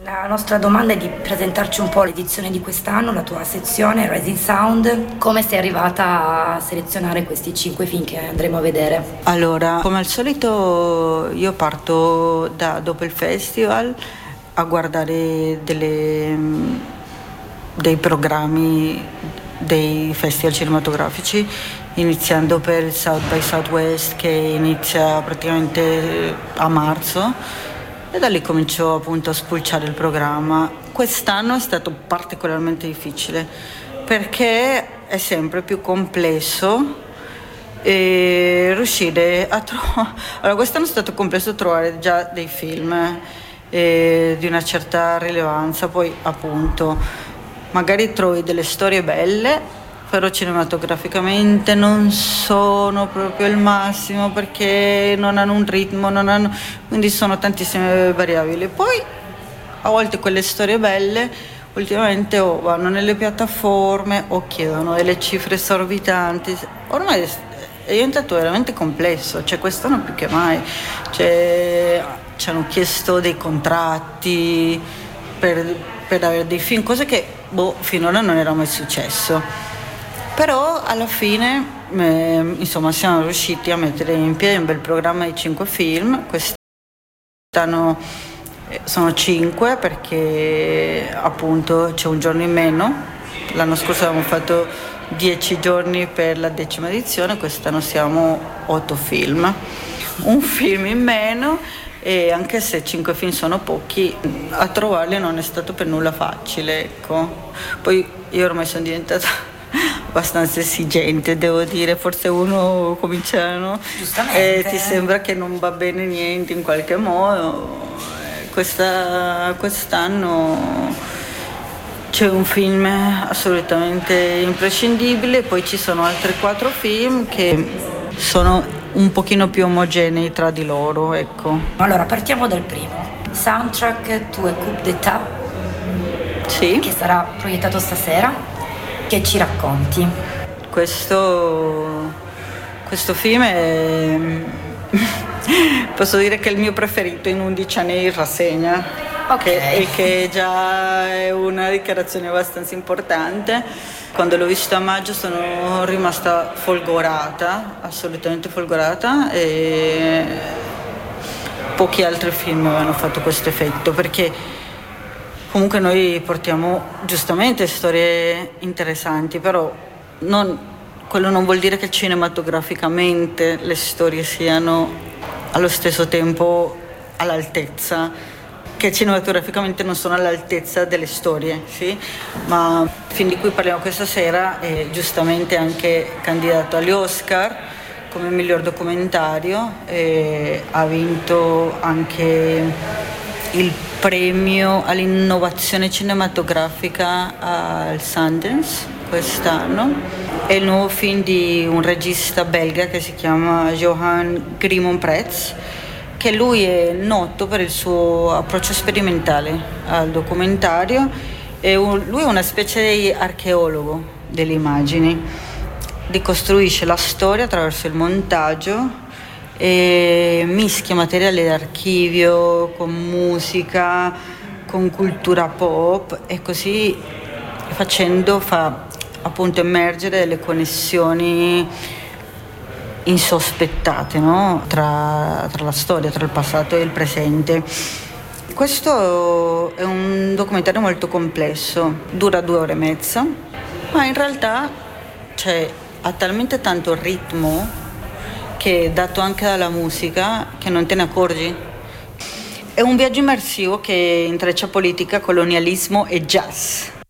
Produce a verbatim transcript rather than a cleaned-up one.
La nostra domanda è di presentarci un po' l'edizione di quest'anno, la tua sezione Rising Sound. Come sei arrivata a selezionare questi cinque film che andremo a vedere? Allora, come al solito io parto da dopo il festival a guardare delle, dei programmi dei festival cinematografici, iniziando per il South by Southwest che inizia praticamente a marzo. E da lì comincio appunto a spulciare il programma. Quest'anno è stato particolarmente difficile perché è sempre più complesso e riuscire a trovare... Allora, quest'anno è stato complesso trovare già dei film eh, di una certa rilevanza, poi appunto magari trovi delle storie belle, però cinematograficamente non sono proprio il massimo perché non hanno un ritmo, non hanno, quindi sono tantissime variabili. Poi a volte quelle storie belle ultimamente o vanno nelle piattaforme o chiedono delle cifre esorbitanti. Ormai è diventato veramente complesso, cioè quest'anno più che mai, cioè, ci hanno chiesto dei contratti per, per avere dei film, cose che boh, finora non era mai successo. Però alla fine eh, insomma siamo riusciti a mettere in piedi un bel programma di cinque film. Quest'anno sono cinque perché appunto c'è un giorno in meno. L'anno scorso avevamo fatto dieci giorni per la decima edizione, quest'anno siamo otto film, un film in meno, e anche se cinque film sono pochi, a trovarli non è stato per nulla facile, ecco. Poi io ormai sono diventata abbastanza esigente, devo dire, forse uno comincia, no? E ti sembra che non va bene niente in qualche modo. Questa, quest'anno c'è un film assolutamente imprescindibile, poi ci sono altri quattro film che sono un pochino più omogenei tra di loro, ecco. Allora, partiamo dal primo. Soundtrack to a Coup d'État, sì, che sarà proiettato stasera. Che ci racconti? Questo, questo film è, posso dire che è il mio preferito in undici anni in rassegna, okay. che, che già è una dichiarazione abbastanza importante. Quando l'ho visto a maggio sono rimasta folgorata, assolutamente folgorata, e pochi altri film avevano fatto questo effetto, perché comunque noi portiamo giustamente storie interessanti, però non, quello non vuol dire che cinematograficamente le storie siano allo stesso tempo all'altezza, che cinematograficamente non sono all'altezza delle storie, sì? Ma il film di cui parliamo questa sera è giustamente anche candidato agli Oscar come miglior documentario e ha vinto anche il premio all'innovazione cinematografica al Sundance quest'anno. È il nuovo film di un regista belga che si chiama Johan Grimonprez, che lui è noto per il suo approccio sperimentale al documentario, e lui è una specie di archeologo delle immagini, ricostruisce la storia attraverso il montaggio e mischia materiale d'archivio con musica, con cultura pop, e così facendo fa appunto emergere delle connessioni insospettate, no? tra, tra la storia, tra il passato e il presente. Questo è un documentario molto complesso, dura due ore e mezza, ma in realtà cioè, ha talmente tanto ritmo, che è dato anche dalla musica, che non te ne accorgi. È un viaggio immersivo che intreccia politica, colonialismo e jazz.